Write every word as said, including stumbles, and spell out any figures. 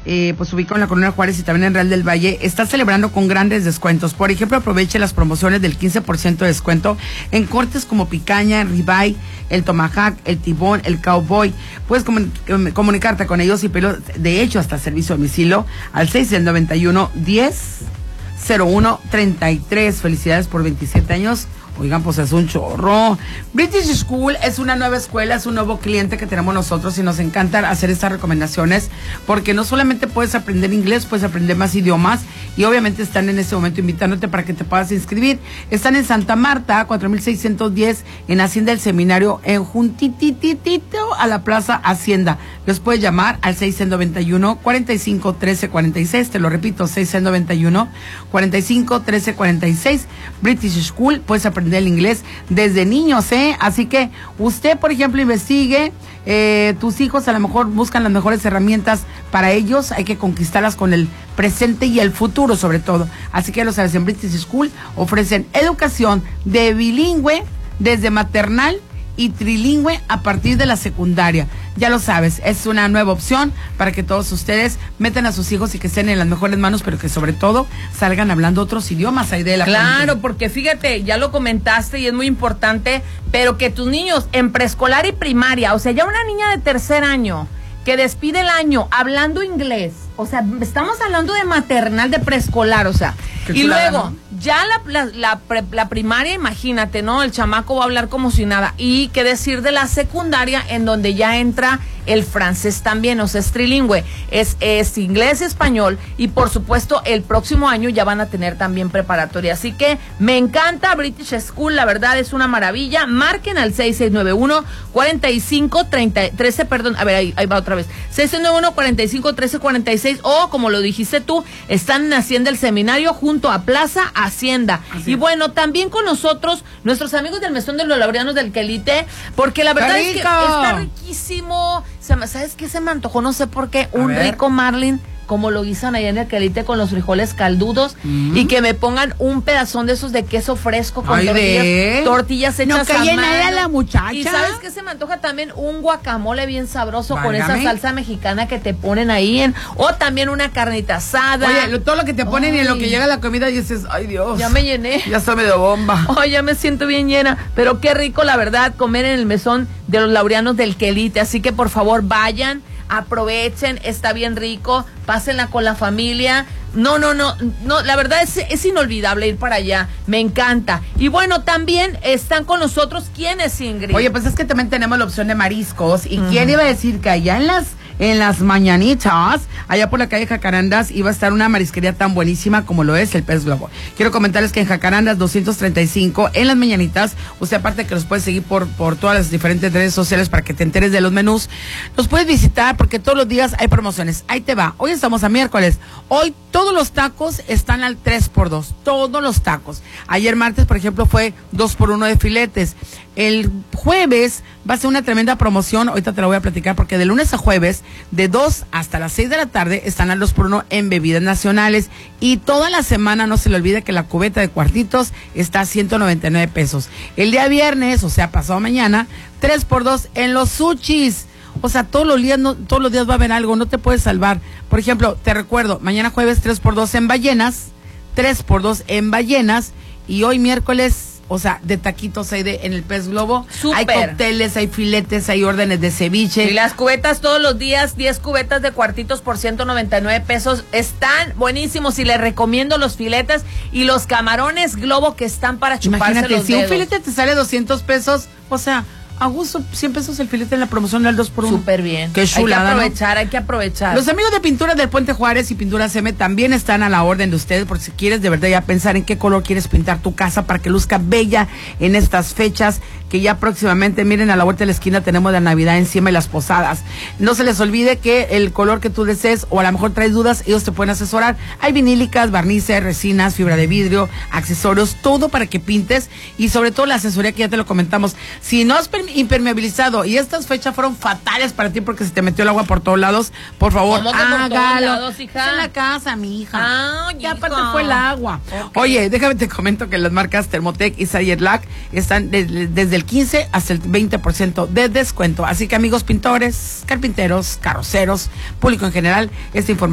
eh, pues ubicado en la Colonia Juárez y también en Real del Valle, está celebrando con grandes descuentos. Por ejemplo, aproveche las promociones del quince por ciento de descuento en cortes como picaña, ribeye, el tomahawk, el tibón, el cowboy. Puedes comun comunicarte con ellos y pedirlo, de hecho, hasta servicio a domicilio al seis noventa y uno, diez, cero uno, treinta y tres. Felicidades por veintisiete años. Oigan, pues es un chorro. British School es una nueva escuela, es un nuevo cliente que tenemos nosotros y nos encanta hacer estas recomendaciones porque no solamente puedes aprender inglés, puedes aprender más idiomas y obviamente están en este momento invitándote para que te puedas inscribir. Están en Santa Marta, cuatro mil seiscientos diez, en Hacienda del Seminario, en juntititito a la Plaza Hacienda. Les puedes llamar al seis noventa y uno, cuarenta y cinco, trece cuarenta y seis, te lo repito, seis noventa y uno, cuarenta y cinco, trece cuarenta y seis. British School, puedes aprender el inglés desde niños, ¿eh? Así que usted, por ejemplo, investigue, eh, tus hijos a lo mejor buscan las mejores herramientas para ellos, hay que conquistarlas con el presente y el futuro sobre todo. Así que ya lo sabes, en British School ofrecen educación de bilingüe desde maternal y trilingüe a partir de la secundaria. Ya lo sabes, es una nueva opción para que todos ustedes metan a sus hijos y que estén en las mejores manos, pero que sobre todo salgan hablando otros idiomas ahí de la Claro, gente. Porque fíjate, ya lo comentaste y es muy importante, pero que tus niños en preescolar y primaria, o sea, ya una niña de tercer año que despide el año hablando inglés, o sea, estamos hablando de maternal, de preescolar, o sea, Qué y chulada, luego, ¿no? ya la, la, la, pre, la primaria, imagínate, ¿no? El chamaco va a hablar como si nada. Y qué decir de la secundaria, en donde ya entra el francés también, o sea, es trilingüe, es, es inglés, español, y por supuesto, el próximo año ya van a tener también preparatoria. Así que me encanta British School, la verdad es una maravilla. Marquen al seis seis nueve uno, cuarenta y cinco, treinta, trece, perdón, a ver, ahí, ahí va otra vez, seis seis nueve uno, cuarenta y cinco, trece, cuarenta y seis, o como lo dijiste tú, están en Hacienda el Seminario junto a Plaza Hacienda. Así y es. bueno, también con nosotros, nuestros amigos del Mesón de los Laureanos del Quelite, porque la verdad es que está riquísimo. Se me, ¿sabes qué se me antojó? No sé por qué, un rico marlin, como lo guisan allá en el Quelite con los frijoles caldudos, mm. y que me pongan un pedazón de esos de queso fresco con Ay, tortillas, de... tortillas hechas no a calle mano. nada la muchacha. Y ¿sabes qué se me antoja también? Un guacamole bien sabroso. Válgame. Con esa salsa mexicana que te ponen ahí en, o también una carnita asada. Oye, lo, todo lo que te ponen Ay. y en lo que llega la comida y dices, ay Dios. Ya me llené. Ya está medio bomba. Ay, ya me siento bien llena. Pero qué rico, la verdad, comer en el Mesón de los Laureanos del Quelite. Así que por favor vayan, aprovechen, está bien rico, pásenla con la familia. No, no, no, no, la verdad es, es inolvidable ir para allá, me encanta. Y bueno, también están con nosotros, ¿quiénes, Ingrid? Oye, pues es que también tenemos la opción de mariscos. ¿Y uh-huh. quién iba a decir que allá en las en las mañanitas, allá por la calle Jacarandas, iba a estar una marisquería tan buenísima como lo es el Pez Globo? Quiero comentarles que en Jacarandas doscientos treinta y cinco, en las mañanitas, usted aparte que los puede seguir por, por todas las diferentes redes sociales para que te enteres de los menús, los puedes visitar porque todos los días hay promociones. Ahí te va, hoy estamos a miércoles, hoy todos los tacos están al tres por dos, todos los tacos. Ayer martes, por ejemplo, fue dos por uno de filetes. El jueves va a ser una tremenda promoción, ahorita te la voy a platicar, porque de lunes a jueves, de dos hasta las seis de la tarde, están al dos por uno en bebidas nacionales. Y toda la semana, no se le olvide que la cubeta de cuartitos está a ciento noventa y nueve pesos. El día viernes, o sea, pasado mañana, tres por dos en los sushis. O sea, todos los días, no, todos los días va a haber algo, no te puedes salvar. Por ejemplo, te recuerdo, mañana jueves tres por dos en ballenas, tres por dos en ballenas, y hoy miércoles, o sea, de taquitos hay de, en el Pez Globo. Súper. Hay cócteles, hay filetes, hay órdenes de ceviche. Y las cubetas todos los días, diez cubetas de cuartitos por ciento noventa y nueve pesos. Están buenísimos y les recomiendo los filetes y los camarones Globo que están para chuparse Imagínate, los si dedos. un filete te sale doscientos pesos, o sea, a gusto, cien pesos el filete en la promoción del dos por uno. Súper bien. Qué chulada, hay que aprovechar, ¿no? hay que aprovechar. Los amigos de Pinturas del Puente Juárez y Pinturas M también están a la orden de ustedes, por si quieres de verdad ya pensar en qué color quieres pintar tu casa para que luzca bella en estas fechas, que ya próximamente, miren, a la vuelta de la esquina tenemos la Navidad encima y las posadas. No se les olvide que el color que tú desees, o a lo mejor traes dudas, ellos te pueden asesorar. Hay vinílicas, barnices, resinas, fibra de vidrio, accesorios, todo para que pintes, y sobre todo la asesoría que ya te lo comentamos. Si no has impermeabilizado y estas fechas fueron fatales para ti porque se te metió el agua por todos lados, por favor, ¿Cómo que por hágalo. todos lados, hija? Es en la casa, mi hija. Ah, ya hija. aparte fue el agua. Okay. Oye, déjame te comento que las marcas Thermotec y Sayerlac están de, de, desde el quince hasta el veinte por ciento de descuento. Así que, amigos pintores, carpinteros, carroceros, público en general, esta información